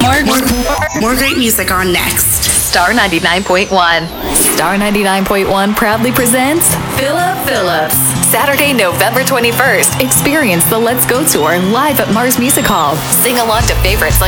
More great music on next. Star 99.1. Star 99.1 proudly presents Philip Phillips. Saturday, November 21st. Experience the Let's Go Tour live at Mars Music Hall. Sing along to favorites like